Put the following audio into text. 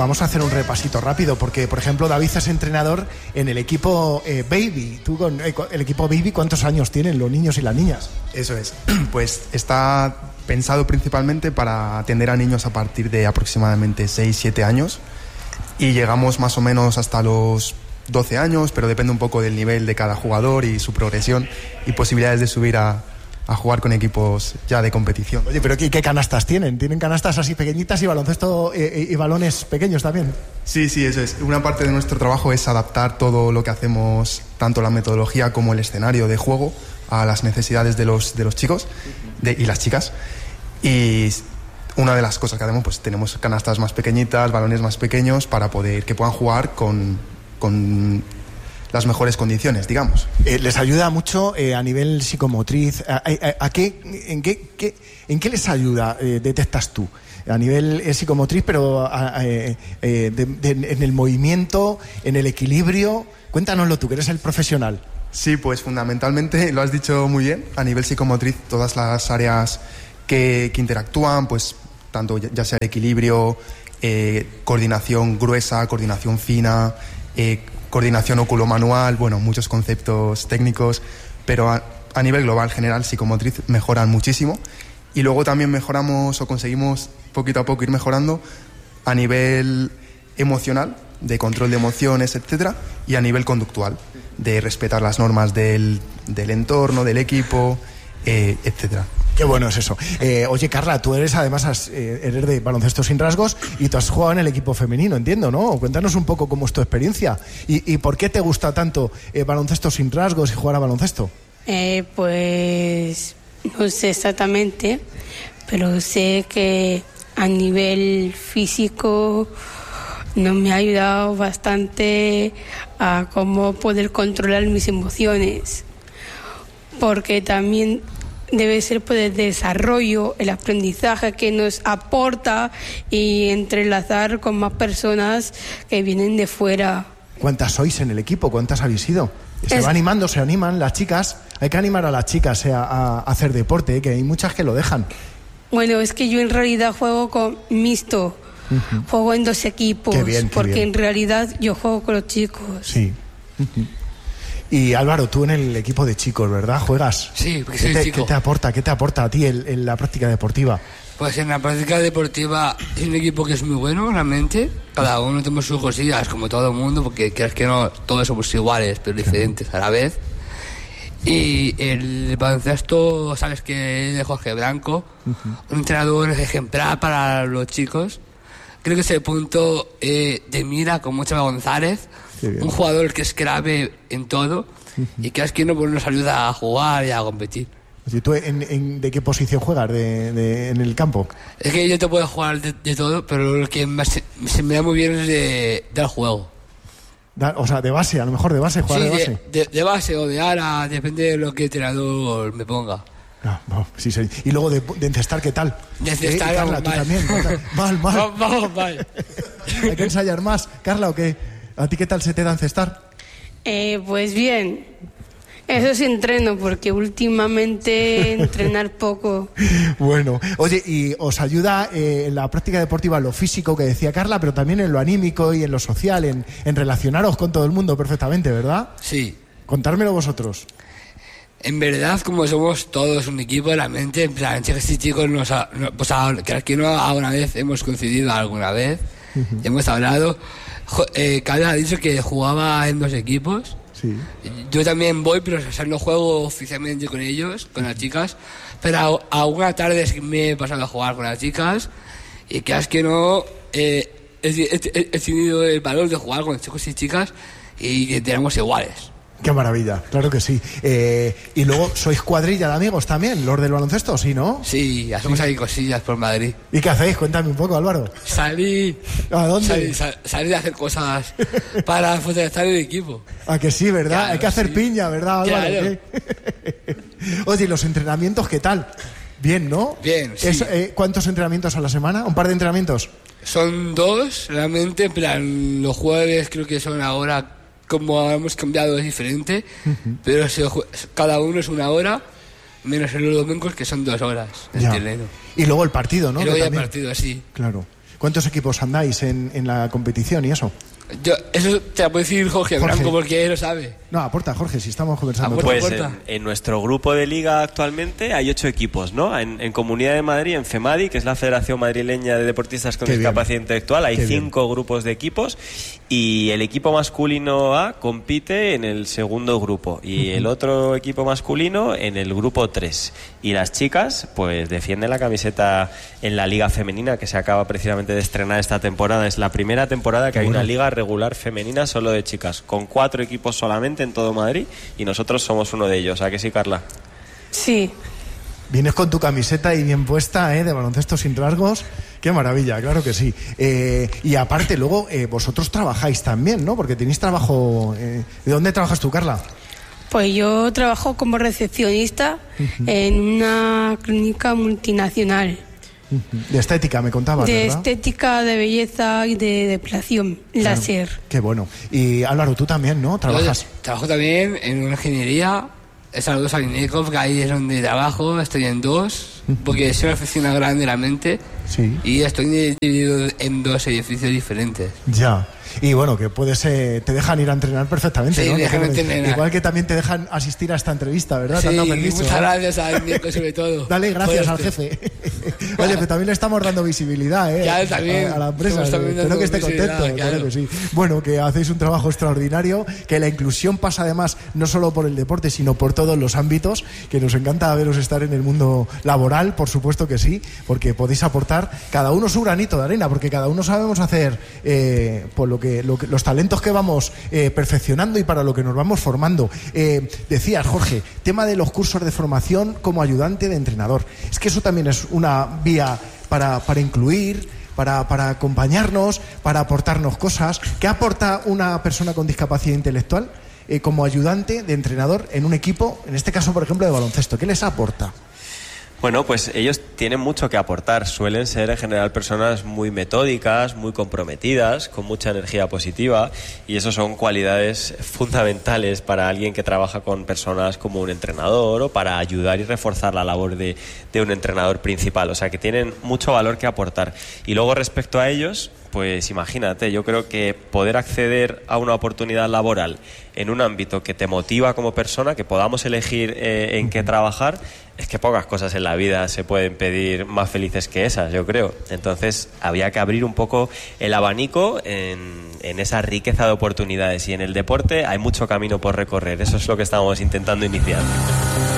vamos a hacer un repasito rápido, porque, por ejemplo, David es entrenador en el equipo Baby. Tú con el equipo Baby, ¿cuántos años tienen los niños y las niñas? Eso es. Pues está pensado principalmente para atender a niños a partir de aproximadamente 6-7 años y llegamos más o menos hasta los 12 años, pero depende un poco del nivel de cada jugador y su progresión y posibilidades de subir a jugar con equipos ya de competición. Oye, pero ¿qué canastas tienen? ¿Tienen canastas así pequeñitas y baloncesto y balones pequeños también? Sí, eso es. Una parte de nuestro trabajo es adaptar todo lo que hacemos, tanto la metodología como el escenario de juego, a las necesidades de los chicos y las chicas. Y una de las cosas que hacemos, pues tenemos canastas más pequeñitas, balones más pequeños, para que puedan jugar con las mejores condiciones, digamos. ¿Les ayuda mucho a nivel psicomotriz? ¿En qué les ayuda, detectas tú? A nivel psicomotriz, pero en el movimiento, en el equilibrio. Cuéntanoslo tú, que eres el profesional. Sí, pues fundamentalmente, lo has dicho muy bien, a nivel psicomotriz, todas las áreas que interactúan, pues tanto ya sea equilibrio, coordinación gruesa, coordinación fina, coordinación óculo-manual, bueno, muchos conceptos técnicos, pero a nivel global, general, psicomotriz, mejoran muchísimo. Y luego también mejoramos o conseguimos poquito a poco ir mejorando a nivel emocional, de control de emociones, etcétera, y a nivel conductual, de respetar las normas del entorno, del equipo, etcétera. Qué bueno es eso. Oye, Carla, tú eres además eres de Baloncesto Sin Rasgos y tú has jugado en el equipo femenino, entiendo, ¿no? Cuéntanos un poco cómo es tu experiencia y por qué te gusta tanto Baloncesto Sin Rasgos y jugar a baloncesto. Pues no sé exactamente, pero sé que a nivel físico nos me ha ayudado bastante a cómo poder controlar mis emociones, porque también debe ser por el desarrollo, el aprendizaje que nos aporta y entrelazar con más personas que vienen de fuera. ¿Cuántas sois en el equipo? ¿Cuántas habéis sido? Se animan las chicas. Hay que animar a las chicas a hacer deporte, que hay muchas que lo dejan. Bueno, es que yo en realidad juego con mixto. Juego en 2 equipos. Qué bien. En realidad yo juego con los chicos. Sí. Y Álvaro, tú en el equipo de chicos, ¿verdad? ¿Juegas? Sí, porque soy chico. ¿Qué te aporta a ti en la práctica deportiva? Pues en la práctica deportiva es un equipo que es muy bueno, realmente. Cada uno tenemos sus cosillas, como todo el mundo, porque crees que no, todos somos iguales, pero diferentes a la vez. Y el baloncesto, sabes que es de Jorge Blanco, un entrenador ejemplar para los chicos. Creo que es el punto de mira con Mochama González, un jugador que es clave en todo y que es que no, pues nos ayuda a jugar y a competir. ¿Y tú de qué posición juegas en el campo? Es que yo te puedo jugar de todo, pero lo que se me da muy bien es del juego. O sea, de base, a lo mejor de base, jugar de base. De base o de ala, depende de lo que el entrenador me ponga. Sí. Y luego de encestar, ¿qué tal? De encestar, Carla, tú también. Mal. Vamos mal. Hay que ensayar más. Carla, ¿o qué? ¿A ti qué tal se te da encestar? Pues bien. Eso sí entreno, porque últimamente entrenar poco. Bueno, oye, y os ayuda en la práctica deportiva lo físico que decía Carla, pero también en lo anímico y en lo social, en relacionaros con todo el mundo perfectamente, ¿verdad? Sí. Contármelo vosotros. En verdad, como somos todos un equipo de la mente, en plan, chicos y chicos, pues que no alguna vez hemos coincidido alguna vez, hemos hablado. Carla ha dicho que jugaba en 2 equipos. Sí. Yo también voy, pero no juego oficialmente con ellos, con las chicas, pero alguna tarde sí me he pasado a jugar con las chicas y que es que no he tenido el valor de jugar con chicos y chicas y que tenemos iguales. Qué maravilla, claro que sí. Y luego, ¿sois cuadrilla de amigos también, los del baloncesto, sí, no? Sí, hacemos ahí cosillas por Madrid. ¿Y qué hacéis? Cuéntame un poco, Álvaro. Salir. ¿A dónde? Salir a hacer cosas para fortalecer el equipo. ¿A que sí, verdad? Claro, hay que hacer piña, ¿verdad, Álvaro? Claro. Oye, ¿y los entrenamientos qué tal? Bien, ¿no? Bien, sí. ¿Cuántos entrenamientos a la semana? ¿Un par de entrenamientos? Son 2, realmente, en plan, los jueves creo que son ahora... Como hemos cambiado es diferente, pero cada uno es 1 hora, menos en los domingos que son 2 horas. Y luego el partido, ¿no? Y luego ya el partido, sí. Claro. ¿Cuántos equipos andáis en la competición y eso? Eso te lo puede decir Jorge Blanco, porque él lo sabe. No, aporta, Jorge, si estamos conversando. Pues en nuestro grupo de liga actualmente hay 8 equipos, ¿no? En Comunidad de Madrid, en FEMADI, que es la Federación Madrileña de Deportistas con Discapacidad Intelectual, hay 5 grupos de equipos, y el equipo masculino A compite en el segundo grupo y el otro equipo masculino en el grupo 3. Y las chicas pues defienden la camiseta en la liga femenina, que se acaba precisamente de estrenar esta temporada. Es la primera temporada que hay una liga regular femenina solo de chicas, con 4 equipos solamente en todo Madrid, y nosotros somos uno de ellos. ¿A que sí, Carla? Sí. Vienes con tu camiseta y bien puesta, de baloncesto sin rasgos. Qué maravilla, claro que sí. Y aparte, luego, vosotros trabajáis también, ¿no? Porque tenéis trabajo... ¿De dónde trabajas tú, Carla? Pues yo trabajo como recepcionista en una clínica multinacional. De estética, me contabas, de ¿verdad? Estética, de belleza y de depilación láser. Qué bueno. Y Álvaro, tú también, ¿no? ¿Trabajas? Trabajo también en una ingeniería. Saludos a Lineco, que ahí es donde trabajo. Estoy en 2, porque es una oficina grande realmente. Sí. Y estoy dividido en 2 edificios diferentes. Ya. Y bueno, que puedes, te dejan ir a entrenar perfectamente, sí, ¿no? entrenar. Igual que también te dejan asistir a esta entrevista, ¿verdad? Sí, permiso, muchas gracias a Nico sobre todo. Dale gracias al jefe. Oye, pero también le estamos dando visibilidad, Claro, también. A la empresa. Espero que esté contento, claro que sí. Bueno, que hacéis un trabajo extraordinario, que la inclusión pasa además no solo por el deporte, sino por todos los ámbitos, que nos encanta veros estar en el mundo laboral, por supuesto que sí, porque podéis aportar cada uno su granito de arena, porque cada uno sabemos hacer por los talentos que vamos perfeccionando y para lo que nos vamos formando. Decías, Jorge, tema de los cursos de formación como ayudante de entrenador. Es que eso también es una vía para incluir, para acompañarnos, para aportarnos cosas. ¿Qué aporta una persona con discapacidad intelectual como ayudante de entrenador en un equipo, en este caso, por ejemplo, de baloncesto? ¿Qué les aporta? Bueno, pues ellos tienen mucho que aportar. Suelen ser en general personas muy metódicas, muy comprometidas, con mucha energía positiva, y eso son cualidades fundamentales para alguien que trabaja con personas como un entrenador, o para ayudar y reforzar la labor de un entrenador principal. O sea, que tienen mucho valor que aportar. Y luego, respecto a ellos, pues imagínate, yo creo que poder acceder a una oportunidad laboral en un ámbito que te motiva como persona, que podamos elegir en qué trabajar, es que pocas cosas en la vida se pueden pedir más felices que esas, yo creo. Entonces había que abrir un poco el abanico en esa riqueza de oportunidades, y en el deporte hay mucho camino por recorrer. Eso es lo que estamos intentando iniciar.